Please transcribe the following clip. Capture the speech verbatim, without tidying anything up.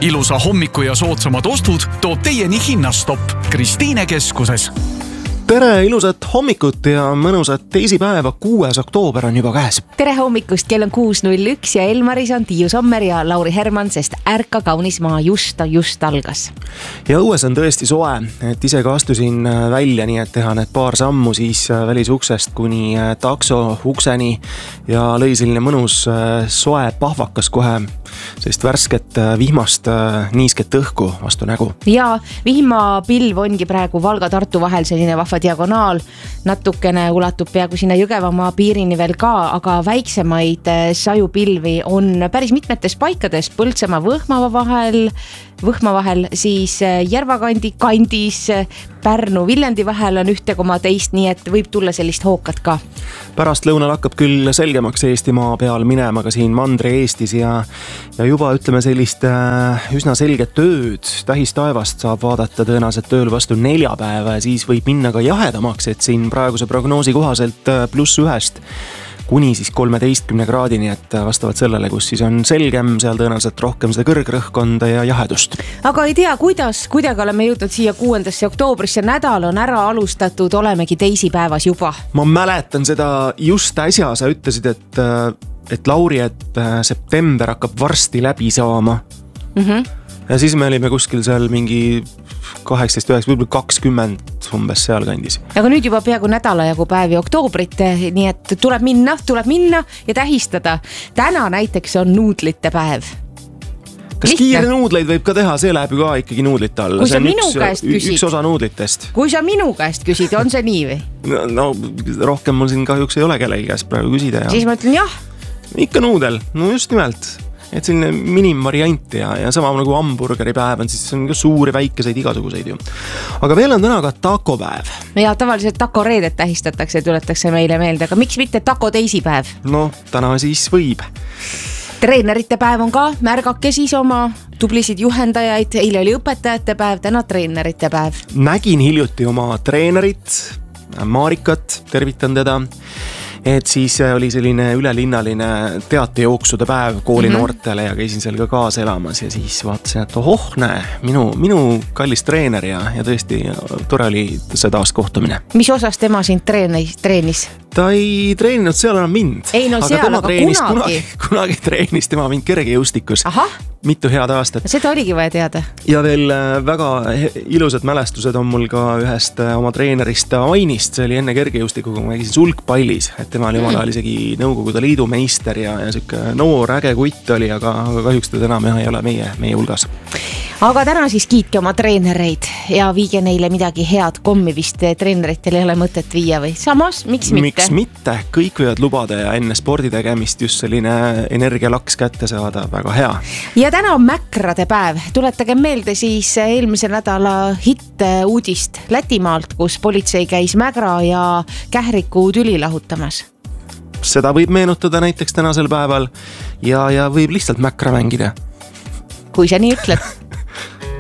Ilusa hommiku ja soodsamad ostud toob teieni Hinnastopp Kristiine keskuses. Tere, ilusat hommikut ja mõnusat teisipäeva, kuues oktoober on juba käes. Tere hommikust, kell on kuus null üks ja Elmaris on Tiiu Sommer ja Lauri Herman, sest ärka kaunis maa just, just algas. Ja õues on tõesti soe, et ise ka astusin välja, nii et teha need paar sammu siis välisuksest kuni takso ukseni ja lõi selline mõnus soe pahvakas kohe, sest värsket vihmast niisket õhku vastu nägu. Ja vihmapilv ongi praegu Valga-Tartu vahel selline vahva diagonaal, natukene ulatub peaaegu sinna Jõgevamaa piirini veel ka, aga väiksemaid sajupilvi on päris mitmetes paikades Põltsamaa Võhmava vahel, Võhma vahel, siis Järvakandi kandis, Pärnu Viljandi vahel on ühte koma teist, nii et võib tulla sellist hookat ka. Pärast lõunal hakkab küll selgemaks Eestimaa peal minema ka siin Mandri Eestis ja, ja juba ütleme sellist üsna selget tööd tähistaevast saab vaadata tõenäoliselt tööl vastu neljapäeva ja siis võib minna ka jahedamaks, et siin praeguse prognoosi kohaselt pluss ühest kuni siis kolmeteistkümne kraadini, et vastavalt sellele, kus siis on selgem, seal tõenäoliselt rohkem seda kõrgrõhkkonda ja jahedust. Aga ei tea, kuidas, kuidagi oleme jõudnud siia kuuendasse oktoobrisse, nädal on ära alustatud, olemegi teisipäevas juba. Ma mäletan seda just äsja, sa ütlesid, et, et Lauri, et september hakkab varsti läbi saama. Mhm. Ja siis me olime kuskil seal mingi kaheksateist, üheksateist, võib-olla kakskümmend umbes seal kandis. Aga nüüd juba peaaegu nädala jagu päevi oktoobrit, nii et tuleb minna, tuleb minna ja tähistada. Täna näiteks on nuudlite päev. Kas Lihtne. Kiire nuudleid võib ka teha, see läheb ju ka ikkagi nuudlite alla. Kui sa see on minu üks, käest küsid. Üks osa nuudlitest. Kui sa minu käest küsid, on see nii või? No, no rohkem mul siin kahjuks ei ole kellegi käest praegu küsida. Ja... Siis ma ütlen jah. Ikka nuudel, no just nimelt. Et selline minimvariant ja, ja sama nagu hamburgeri päev on, siis on ka suuri väikeseid igasuguseid ju. Aga veel on täna ka taco päev. Ja tavaliselt taco reedet tähistatakse, tuletakse meile meelde, aga miks mitte taco teisipäev? No, täna siis võib. Treenerite päev on ka, märgake siis oma tublisid juhendajaid, eile oli õpetajate päev, täna treenerite päev. Nägin hiljuti oma treenerit, Marikat, tervitan teda. Et siis oli selline ülelinnalline teatejooksude päev kooli mm-hmm. noortele ja käisin seal ka kaasa elamas ja siis vaatasin, et ohoh, näe, minu, minu kallis treener ja, ja tõesti tore oli see taas kohtumine. Mis osas tema sind treenis? treenis? Ta ei treeninud seal enam mind. Ei no seal, aga, aga treenis, kunagi. kunagi. Kunagi treenis tema mind kergejõustikus. Aha. Mitu head aastat. Seda oligi vaja teada. Ja veel väga ilusad mälestused on mul ka ühest oma treenerist Ainist. See oli enne kergejõustikuga, kui ma käisin sulgpallis. Et tema oli omal ajal isegi Nõukogude Liidu meister ja, ja siuke noor äge kutt oli, aga, aga kahjuks ta enam ei ole meie, meie hulgas. Aga täna siis kiitke oma treenereid ja viige neile midagi head kommi, vist treeneritel ei ole mõtet viia või samas, miks mitte? Miks mitte? Kõik võivad lubada ja enne spordi tegemist just selline energialaks kätte saada, väga hea. Ja täna on mäkrade päev. Tuletage meelde siis eelmise nädala hitt uudist Lätimaalt, kus politsei käis mägra ja kähriku tüli lahutamas. Seda võib meenutada näiteks tänasel päeval ja, ja võib lihtsalt mäkra mängida. Kui sa nii ütled.